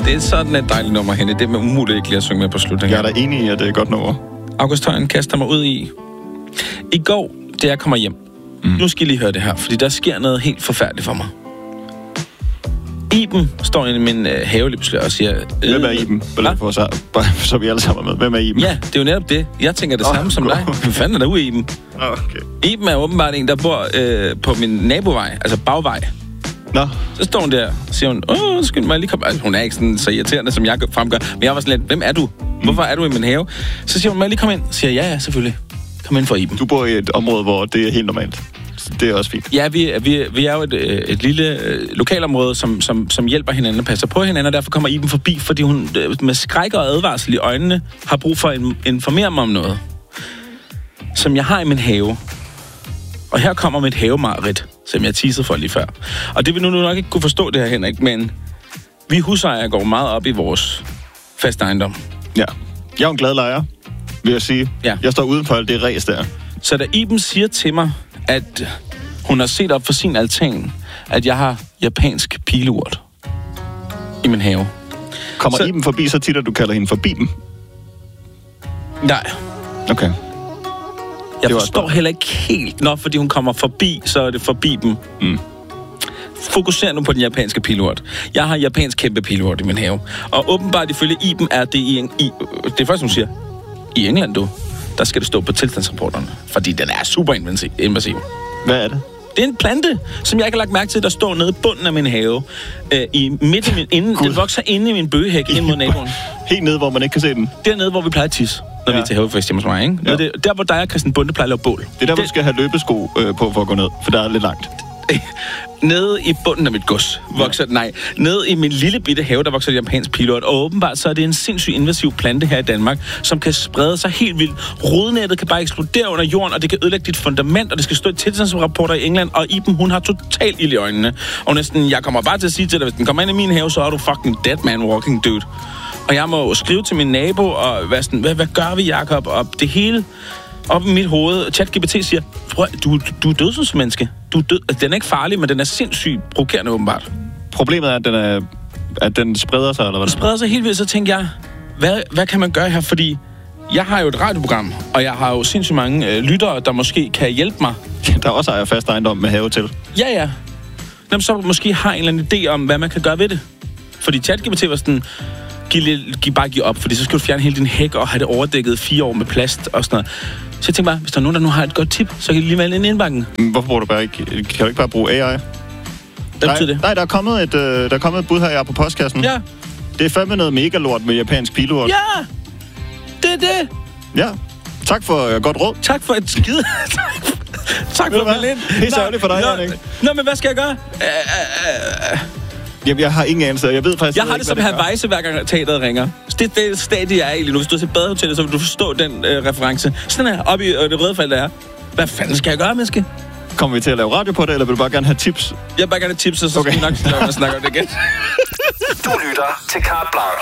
Det er sådan et dejligt nummer, Henning. Det er med umuligt ikke lige at synge med på slutningen. Jeg er da enig i, at det er et godt nummer. August Højen kaster mig ud i går, da jeg kommer hjem. Nu skal I lige høre det her, fordi der sker noget helt forfærdeligt for mig. Iben står inde i min havelipslør og siger... Hvem er Iben? Så vi alle sammen med. Hvem er Iben? Ja, det er jo netop det. Jeg tænker det samme som dig. Hvem fanden er der ude, Iben? Okay. Iben er åbenbart en, der bor på min nabovej, altså bagvej. Nå. Så står hun der og siger hun, skynd mig lige komme. Altså, hun er ikke sådan så irriterende, som jeg fremgør. Men jeg var sådan lidt, hvem er du? Hvorfor er du i min have? Så siger hun, må jeg lige komme ind? Så siger jeg, ja, selvfølgelig. Kom ind for Iben. Du bor i et område, hvor det er helt normalt. Det er også fint. Ja, vi er jo et lille lokalområde, som hjælper hinanden og passer på hinanden, og derfor kommer Iben forbi, fordi hun med skræk og advarsel i øjnene har brug for at informere mig om noget, som jeg har i min have. Og her kommer mit havemareridt, som jeg teasede for lige før. Og det vil nu nok ikke kunne forstå det her, Henrik, men vi husejere går meget op i vores faste ejendom. Ja. Jeg er en glad lejer, vil jeg sige. Ja. Jeg står udenfor alt det ræs der. Så da Iben siger til mig, at hun har set op for sin altan, at jeg har japansk pileurt i min have. Kommer Iben forbi så tit, at du kalder hende for Biben? Nej. Okay. Jeg forstår heller ikke helt, fordi hun kommer forbi, så er det forbi dem. Fokuser nu på den japanske pileurt. Jeg har japansk kæmpe pileurt i min have. Og åbenbart ifølge Iben er det det er først, hun siger, i England, der skal det stå på tilstandsrapporterne. Fordi den er super invasiv. Hvad er det? Det er en plante, som jeg ikke har lagt mærke til, der står nede i bunden af min have. Den vokser inde i min bøgehæk, ind mod naboen. Helt nede, hvor man ikke kan se den? Dernede, hvor vi plejer at tisse, når vi er til havefest hjemme hos mig, ikke? Ja. Der, hvor dig og Christian Bunde plejer at lave bål. Det er der, hvor du skal have løbesko på for at gå ned, for der er lidt langt. Nede i bunden af mit gods vokser nede i min lille bitte have, der vokser det japansk pileurt, og åbenbart så er det en sindssygt invasiv plante her i Danmark, som kan sprede sig helt vildt. Rodnettet kan bare eksplodere under jorden, og det kan ødelægge dit fundament, og det skal stå i tilstandsrapporter i England, og Iben, hun har totalt ild i øjnene. Og næsten, jeg kommer bare til at sige til dig, hvis den kommer ind i min have, så er du fucking dead man walking, dude. Og jeg må skrive til min nabo, og hvad gør vi, Jacob? Og det hele op i mit hoved. ChatGPT siger, du er dødsensmenneske. Du er død. Den er ikke farlig, men den er sindssygt provokerende åbenbart. Problemet er, at den spreder sig, eller hvad? Den spreder sig helt vildt, så tænker jeg, hvad kan man gøre her? Fordi jeg har jo et radioprogram, og jeg har jo sindssygt mange lyttere, der måske kan hjælpe mig. Der også ejer fast ejendom med have til. Ja. Jamen, så måske har en eller anden idé om, hvad man kan gøre ved det. Fordi ChatGPT var sådan, giv op, fordi så skal du fjerne hele din hæk og have det overdækket 4 år med plast og sådan noget. Så jeg tænker bare, hvis der er nogen, der nu har et godt tip, så kan de lige vælge ind i indbakken. Hvorfor bruger du bare ikke? Kan du ikke bare bruge AI? Hvad betyder det? Nej, der er kommet et bud her på postkassen. Ja. Det er fandme noget mega lort med japansk pileurt. Ja! Det er det! Ja. Tak for godt råd. Tak for et skide. Tak for at ind. Det er sørgeligt for dig, Henrik. Nå, men hvad skal jeg gøre? Jamen, jeg har ingen anelse. Jeg ved faktisk jeg har det som Havajse, hver gang teateret ringer. Det er det stadie, jeg er i lige nu. Hvis du ser Badehotellet, så vil du forstå den reference. Sådan her, oppe i det røde fald, der er. Hvad fanden skal jeg gøre, menneske? Kommer vi til at lave radio på det, eller vil du bare gerne have tips? Jeg vil bare gerne have tips, og så skal vi nok snakke om det igen. Du lytter til Carte Blanche.